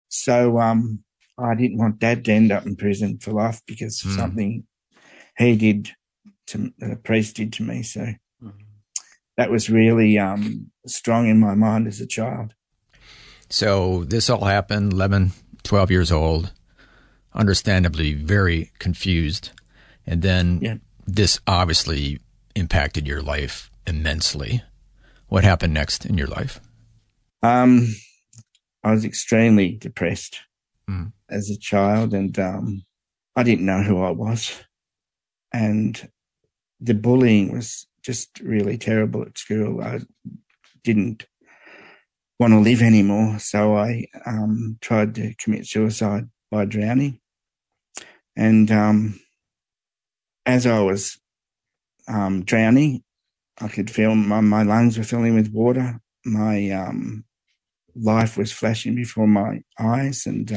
So I didn't want Dad to end up in prison for life because of something he did to the priest did to me. So that was really strong in my mind as a child. So this all happened, 11, 12 years old, understandably very confused. And then this obviously impacted your life immensely. What happened next in your life? I was extremely depressed as a child, and I didn't know who I was. And the bullying was just really terrible at school. I didn't want to live anymore, so I tried to commit suicide by drowning. And as I was drowning, I could feel my lungs were filling with water. My life was flashing before my eyes, and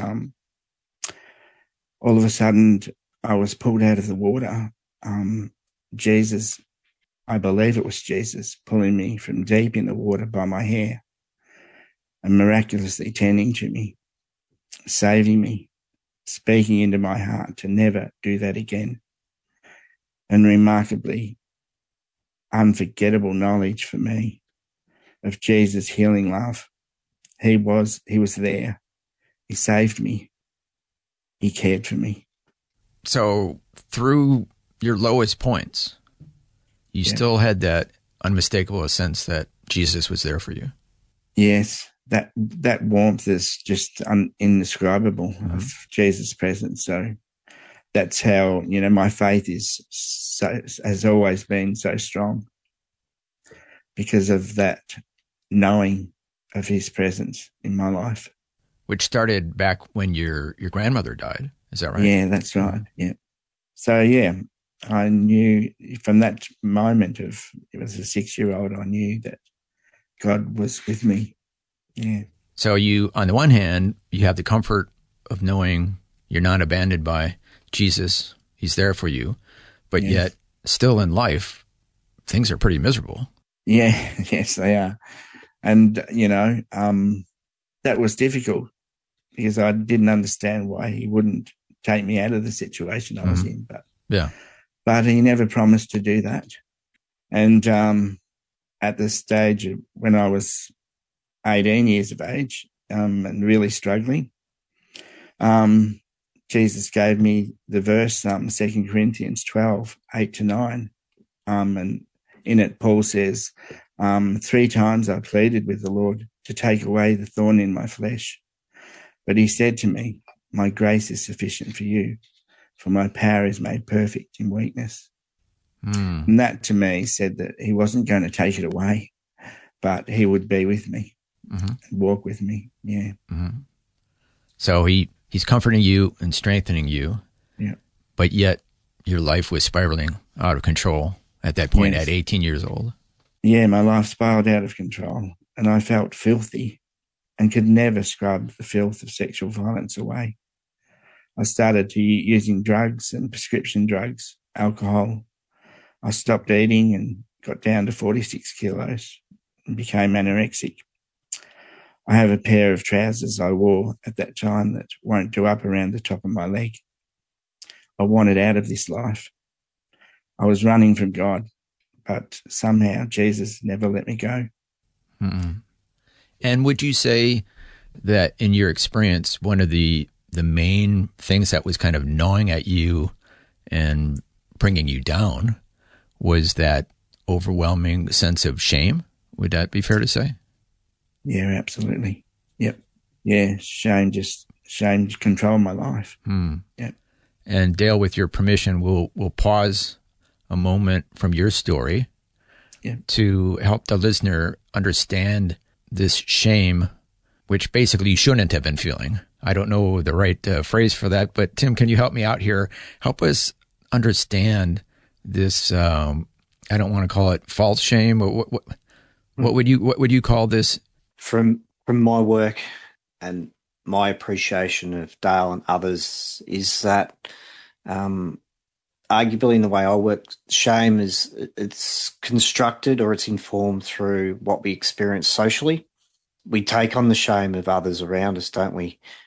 all of a sudden I was pulled out of the water. Jesus, I believe it was Jesus, pulling me from deep in the water by my hair and miraculously tending to me, saving me, speaking into my heart to never do that again. And remarkably, unforgettable knowledge for me of Jesus' healing love. He was there. He saved me. He cared for me. So through your lowest points, you still had that unmistakable sense that Jesus was there for you. Yes, that warmth is just indescribable of Jesus' presence. So that's how, my faith has always been so strong, because of that knowing of his presence in my life. Which started back when your grandmother died. Is that right? Yeah, that's right. Yeah. So, I knew from that moment it was a 6-year-old, I knew that God was with me. Yeah. So you, on the one hand, you have the comfort of knowing you're not abandoned by Jesus. He's there for you. But yet, still in life, things are pretty miserable. Yeah, yes, they are. And, that was difficult because I didn't understand why he wouldn't take me out of the situation I was in. But he never promised to do that. And at the stage when I was 18 years of age and really struggling, Jesus gave me the verse, 2 Corinthians 12, 8-9. And in it, Paul says, 3 times I pleaded with the Lord to take away the thorn in my flesh. But he said to me, my grace is sufficient for you, for my power is made perfect in weakness. And that to me said that he wasn't going to take it away, but he would be with me, walk with me. Yeah. So he's comforting you and strengthening you. Yeah. But yet your life was spiraling out of control at that point at 18 years old. Yeah, my life spiraled out of control, and I felt filthy and could never scrub the filth of sexual violence away. I started using drugs and prescription drugs, alcohol. I stopped eating and got down to 46 kilos and became anorexic. I have a pair of trousers I wore at that time that won't go up around the top of my leg. I wanted out of this life. I was running from God, but somehow Jesus never let me go. And would you say that in your experience, one of the main things that was kind of gnawing at you and bringing you down was that overwhelming sense of shame? Would that be fair to say? Yeah, absolutely. Yep. Yeah, shame controlled my life. Yep. And Dale, with your permission, we'll pause a moment from your story to help the listener understand this shame, which basically you shouldn't have been feeling. I don't know the right phrase for that, but Tim, can you help me out here? Help us understand this. I don't want to call it false shame. What would you call this? From my work and my appreciation of Dale and others is that arguably in the way I work, shame it's constructed or it's informed through what we experience socially. We take on the shame of others around us, don't we?